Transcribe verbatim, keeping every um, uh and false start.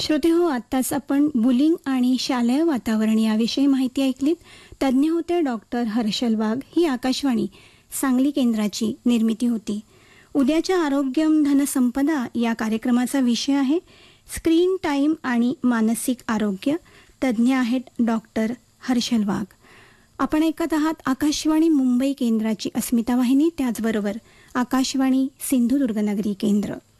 श्रोते हो, आत्ताच आपण बुलिंग आणि शालेय वातावरण याविषयी माहिती ऐकलीत. तज्ज्ञ होते डॉक्टर हर्षल वाघ. ही आकाशवाणी सांगली केंद्राची निर्मिती होती. उद्याच्या आरोग्यम धनसंपदा या कार्यक्रमाचा विषय आहे स्क्रीन टाईम आणि मानसिक आरोग्य. तज्ज्ञ आहेत डॉक्टर हर्षल वाघ. आपण ऐकत आहात आकाशवाणी मुंबई केंद्राची अस्मिता वाहिनी, त्याचबरोबर आकाशवाणी सिंधुदुर्ग नगरी केंद्र.